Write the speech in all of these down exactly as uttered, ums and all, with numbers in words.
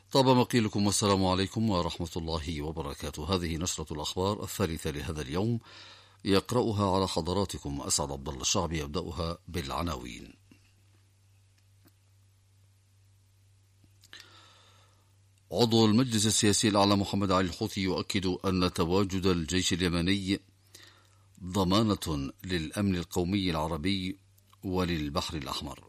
طاب مقيلكم والسلام عليكم ورحمة الله وبركاته. هذه نشرة الأخبار الثالثة لهذا اليوم، يقرأها على حضراتكم أسعد عبد الله الشعبي. يبدأها بالعناوين. عضو المجلس السياسي الأعلى محمد علي الحوثي يؤكد أن تواجد الجيش اليمني ضمانة للأمن القومي العربي وللبحر الأحمر.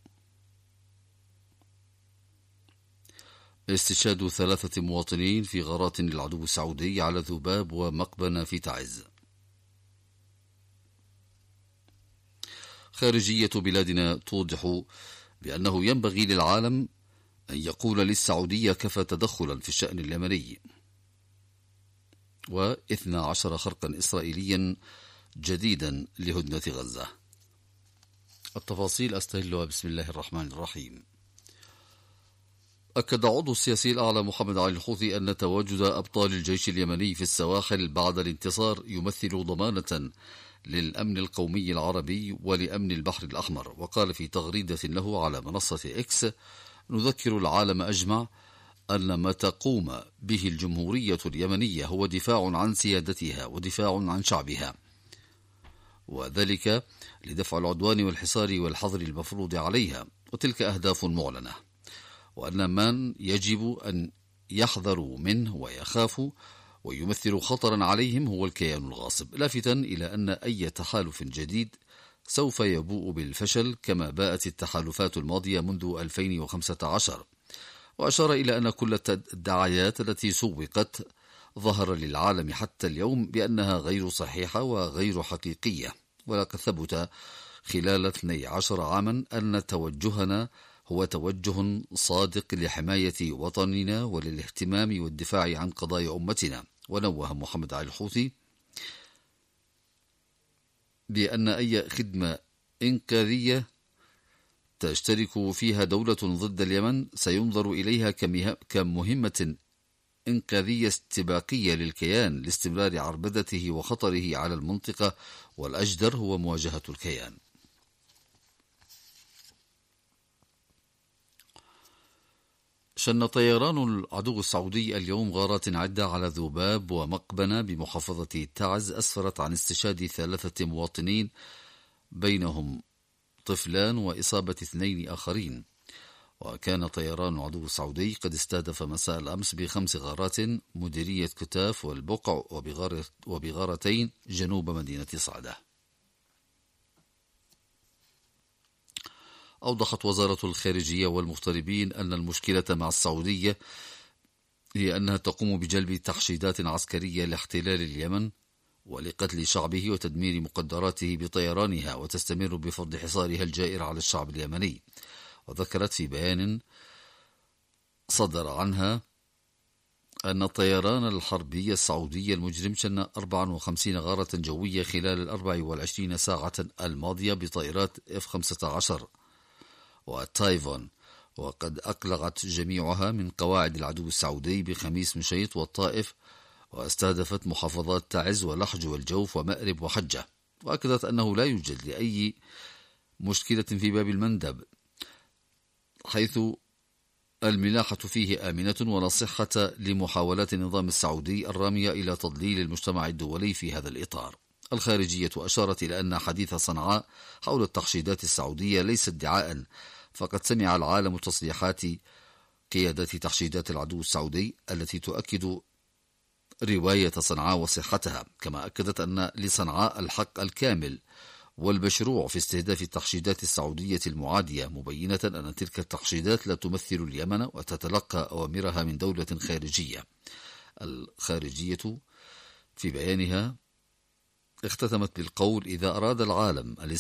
استشهاد ثلاثة مواطنين في غارات للعدو السعودي على ذباب ومقبنة في تعز. خارجية بلادنا توضح بأنه ينبغي للعالم أن يقول للسعودية كفى تدخلا في الشأن اليمني. واثنى عشر خرقا إسرائيليا جديدا لهدنة غزة. التفاصيل أستهلها بسم الله الرحمن الرحيم. أكد عضو السياسي الأعلى محمد علي الحوثي أن تواجد أبطال الجيش اليمني في السواحل بعد الانتصار يمثل ضمانة للأمن القومي العربي ولأمن البحر الأحمر. وقال في تغريدة له على منصة إكس: نذكر العالم أجمع أن ما تقوم به الجمهورية اليمنية هو دفاع عن سيادتها ودفاع عن شعبها، وذلك لدفع العدوان والحصار والحظر المفروض عليها، وتلك أهداف معلنة، وأن من يجب أن يحذروا منه ويخافوا ويمثل خطرا عليهم هو الكيان الغاصب، لافتا إلى أن أي تحالف جديد سوف يبوء بالفشل كما باءت التحالفات الماضية منذ ألفين وخمسة عشر. وأشار إلى أن كل الدعايات التي سوقت ظهر للعالم حتى اليوم بأنها غير صحيحة وغير حقيقية، ولقد ثبت خلال اثني عشر عاما أن توجهنا هو توجه صادق لحماية وطننا وللاهتمام والدفاع عن قضايا أمتنا. ونوه محمد علي الحوثي بأن أي خدمة إنقاذية تشترك فيها دولة ضد اليمن سينظر إليها كمهمة إنقاذية استباقية للكيان لاستمرار عربدته وخطره على المنطقة، والأجدر هو مواجهة الكيان. شن طيران العدو السعودي اليوم غارات عدة على ذباب ومقبنة بمحافظة تعز أسفرت عن استشهاد ثلاثة مواطنين بينهم طفلان وإصابة اثنين آخرين. وكان طيران العدو السعودي قد استهدف مساء الأمس بخمس غارات مديرية كتاف والبقع وبغارتين جنوب مدينة صعدة. أوضحت وزارة الخارجية والمغتربين أن المشكلة مع السعودية هي أنها تقوم بجلب تحشيدات عسكرية لاحتلال اليمن ولقتل شعبه وتدمير مقدراته بطيرانها، وتستمر بفرض حصارها الجائر على الشعب اليمني. وذكرت في بيان صدر عنها أن الطيران الحربي السعودي المجرم شن أربعة وخمسين غارة جوية خلال الأربع والعشرين ساعة الماضية بطائرات إف خمسة عشر والتايفون، وقد أقلعت جميعها من قواعد العدو السعودي بخميس مشيط والطائف، واستهدفت محافظات تعز ولحج والجوف ومأرب وحجة. وأكدت أنه لا يوجد لأي مشكلة في باب المندب، حيث الملاحة فيه آمنة، ولا صحة لمحاولات النظام السعودي الرامية إلى تضليل المجتمع الدولي في هذا الإطار. الخارجية أشارت إلى أن حديث صنعاء حول التحشيدات السعودية ليس ادعاء، فقد سمع العالم تصريحات قيادة تحشيدات العدو السعودي التي تؤكد رواية صنعاء وصحتها، كما أكدت أن لصنعاء الحق الكامل والمشروع في استهداف التحشيدات السعودية المعادية، مبينة أن تلك التحشيدات لا تمثل اليمن وتتلقى أوامرها من دولة خارجية. الخارجية في بيانها اختتمت بالقول: إذا أراد العالم